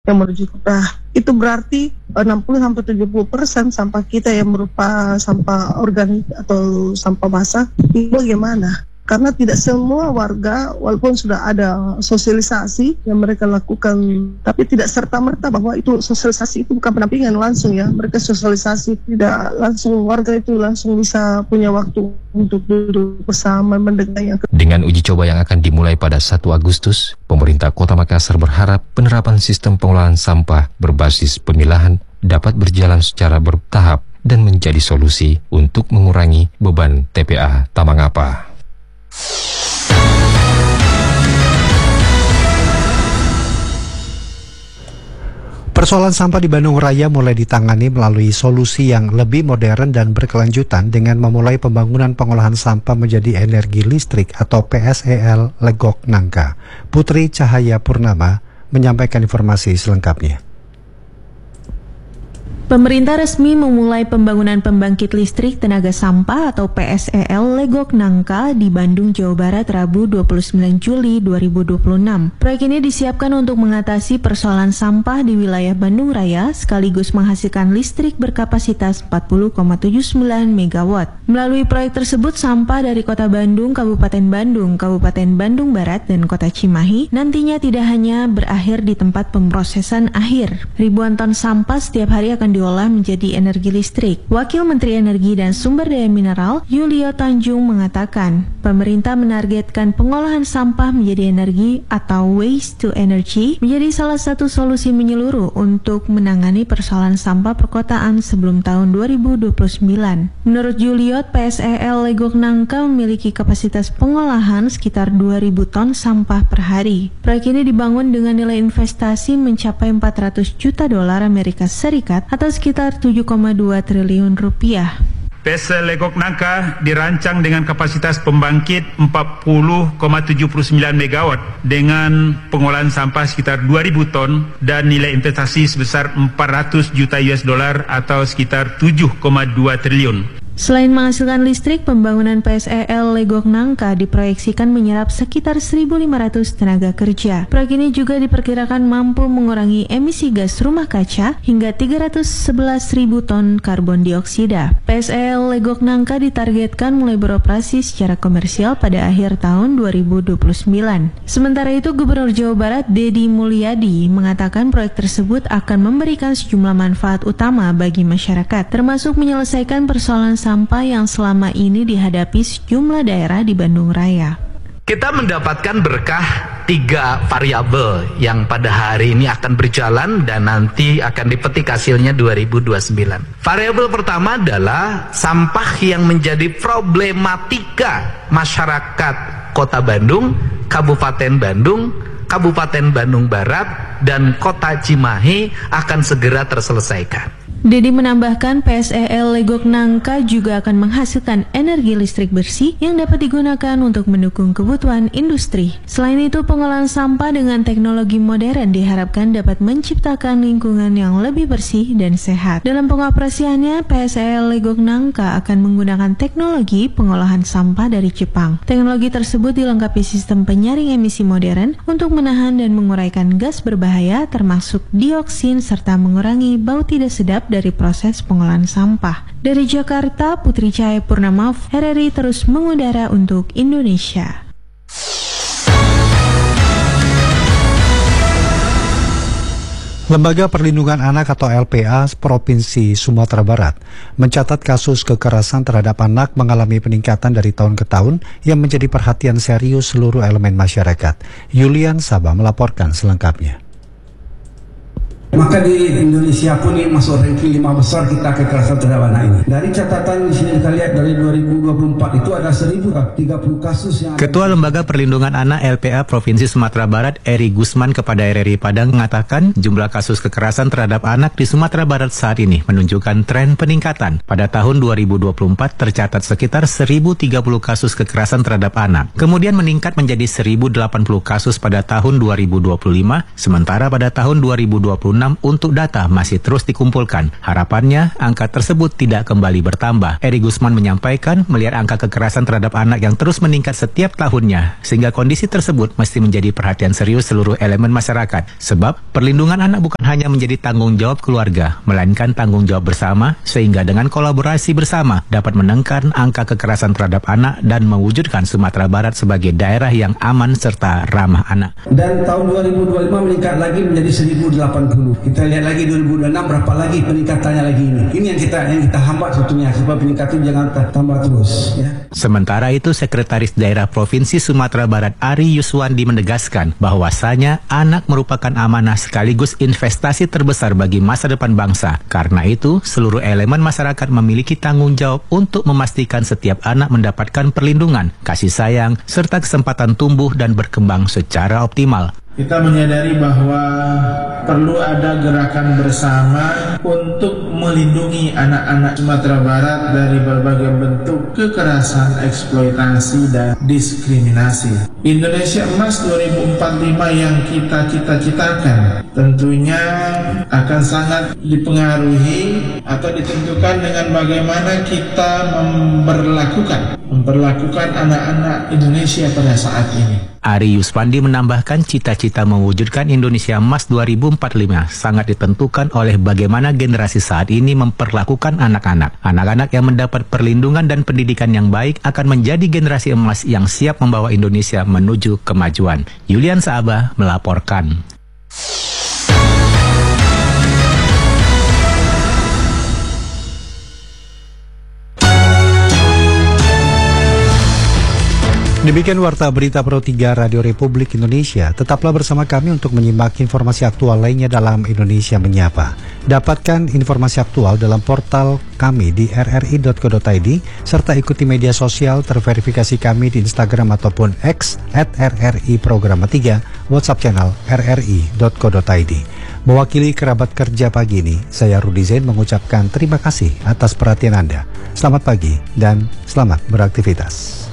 yang menuju kota. Itu berarti 60-70% sampah kita yang berupa sampah organik atau sampah basah itu bagaimana? Karena tidak semua warga, walaupun sudah ada sosialisasi yang mereka lakukan, tapi tidak serta-merta bahwa itu sosialisasi itu bukan pendampingan langsung ya. Mereka sosialisasi tidak langsung, warga itu langsung bisa punya waktu untuk duduk bersama mendengar yang. Dengan uji coba yang akan dimulai pada 1 Agustus, pemerintah Kota Makassar berharap penerapan sistem pengelolaan sampah berbasis pemilahan dapat berjalan secara bertahap dan menjadi solusi untuk mengurangi beban TPA Tamangapa. Persoalan sampah di Bandung Raya mulai ditangani melalui solusi yang lebih modern dan berkelanjutan dengan memulai pembangunan pengolahan sampah menjadi energi listrik atau PSEL Legok Nangka. Putri Cahaya Purnama menyampaikan informasi selengkapnya. Pemerintah resmi memulai pembangunan pembangkit listrik tenaga sampah atau PSEL Legok Nangka di Bandung, Jawa Barat, Rabu 29 Juli 2026. Proyek ini disiapkan untuk mengatasi persoalan sampah di wilayah Bandung Raya sekaligus menghasilkan listrik berkapasitas 40,79 MW. Melalui proyek tersebut, sampah dari Kota Bandung, Kabupaten Bandung Barat, dan Kota Cimahi nantinya tidak hanya berakhir di tempat pemrosesan akhir. Ribuan ton sampah setiap hari akan diolah menjadi energi listrik. Wakil Menteri Energi dan Sumber Daya Mineral Yulio Tanjung mengatakan, pemerintah menargetkan pengolahan sampah menjadi energi atau waste to energy menjadi salah satu solusi menyeluruh untuk menangani persoalan sampah perkotaan sebelum tahun 2029. Menurut Yulio, PSEL Legok Nangka memiliki kapasitas pengolahan sekitar 2.000 ton sampah per hari. Proyek ini dibangun dengan nilai investasi mencapai $400 juta Amerika Serikat atau sekitar 7,2 triliun rupiah. PSEL Legok Nangka dirancang dengan kapasitas pembangkit 40,79 MW dengan pengolahan sampah sekitar 2.000 ton dan nilai investasi sebesar $400 juta atau sekitar 7,2 triliun. Selain menghasilkan listrik, pembangunan PSEL Legok Nangka diproyeksikan menyerap sekitar 1.500 tenaga kerja. Proyek ini juga diperkirakan mampu mengurangi emisi gas rumah kaca hingga 311.000 ton karbon dioksida. PSEL Legok Nangka ditargetkan mulai beroperasi secara komersial pada akhir tahun 2029. Sementara itu, Gubernur Jawa Barat Deddy Mulyadi mengatakan proyek tersebut akan memberikan sejumlah manfaat utama bagi masyarakat, termasuk menyelesaikan persoalan sampah yang selama ini dihadapi sejumlah daerah di Bandung Raya. Kita mendapatkan berkah 3 variabel yang pada hari ini akan berjalan dan nanti akan dipetik hasilnya 2029. Variabel pertama adalah sampah yang menjadi problematika masyarakat Kota Bandung, Kabupaten Bandung Barat, dan Kota Cimahi akan segera terselesaikan. Deddy menambahkan PSEL Legok Nangka juga akan menghasilkan energi listrik bersih yang dapat digunakan untuk mendukung kebutuhan industri. Selain itu, pengolahan sampah dengan teknologi modern diharapkan dapat menciptakan lingkungan yang lebih bersih dan sehat. Dalam pengoperasiannya, PSEL Legok Nangka akan menggunakan teknologi pengolahan sampah dari Jepang. Teknologi tersebut dilengkapi sistem penyaring emisi modern untuk menahan dan menguraikan gas berbahaya termasuk dioksin serta mengurangi bau tidak sedap dari proses pengolahan sampah. Dari Jakarta, Putri Cahaya Purnama, RRI terus mengudara untuk Indonesia. Lembaga Perlindungan Anak atau LPA Provinsi Sumatera Barat mencatat kasus kekerasan terhadap anak mengalami peningkatan dari tahun ke tahun yang menjadi perhatian serius seluruh elemen masyarakat. Yulian Sabah melaporkan selengkapnya. Maka di Indonesia pun ini masuk ranking 5 besar kita kekerasan terhadap anak ini. Dari catatan di sini kita lihat dari 2024 itu ada 1.030 kasus yang Ketua Lembaga Perlindungan Anak LPA Provinsi Sumatera Barat Eri Gusman kepada RRI Padang mengatakan jumlah kasus kekerasan terhadap anak di Sumatera Barat saat ini menunjukkan tren peningkatan. Pada tahun 2024 tercatat sekitar 1.030 kasus kekerasan terhadap anak. Kemudian meningkat menjadi 1.080 kasus pada tahun 2025, sementara pada tahun 2026 untuk data masih terus dikumpulkan. Harapannya, angka tersebut tidak kembali bertambah. Eri Gusman menyampaikan melihat angka kekerasan terhadap anak yang terus meningkat setiap tahunnya, sehingga kondisi tersebut mesti menjadi perhatian serius seluruh elemen masyarakat. Sebab, perlindungan anak bukan hanya menjadi tanggung jawab keluarga, melainkan tanggung jawab bersama, sehingga dengan kolaborasi bersama dapat menekan angka kekerasan terhadap anak dan mewujudkan Sumatera Barat sebagai daerah yang aman serta ramah anak. Dan tahun 2025 meningkat lagi menjadi 1080. Kita lihat lagi 2026 berapa lagi peningkatannya lagi ini. Ini yang kita hambat sebetulnya supaya peningkatan jangan tambah terus. Ya. Sementara itu, Sekretaris Daerah Provinsi Sumatera Barat Ari Yuswandi menegaskan bahwasanya anak merupakan amanah sekaligus investasi terbesar bagi masa depan bangsa. Karena itu, seluruh elemen masyarakat memiliki tanggung jawab untuk memastikan setiap anak mendapatkan perlindungan, kasih sayang, serta kesempatan tumbuh dan berkembang secara optimal. Kita menyadari bahwa perlu ada gerakan bersama untuk melindungi anak-anak Sumatera Barat dari berbagai bentuk kekerasan, eksploitasi, dan diskriminasi. Indonesia Emas 2045 yang kita cita-citakan tentunya akan sangat dipengaruhi atau ditentukan dengan bagaimana kita memperlakukan anak-anak Indonesia pada saat ini. Ari Yuswandi menambahkan cita-cita mewujudkan Indonesia Emas 2045 sangat ditentukan oleh bagaimana generasi saat ini memperlakukan anak-anak. Anak-anak yang mendapat perlindungan dan pendidikan yang baik akan menjadi generasi emas yang siap membawa Indonesia menuju kemajuan. Yulian Saabah melaporkan. Demikian Warta Berita Pro 3 Radio Republik Indonesia. Tetaplah bersama kami untuk menyimak informasi aktual lainnya dalam Indonesia Menyapa. Dapatkan informasi aktual dalam portal kami di rri.co.id serta ikuti media sosial terverifikasi kami di Instagram ataupun X @RRI Programa 3, WhatsApp channel rri.co.id. Mewakili kerabat kerja pagi ini, saya Rudi Zain mengucapkan terima kasih atas perhatian Anda. Selamat pagi dan selamat beraktivitas.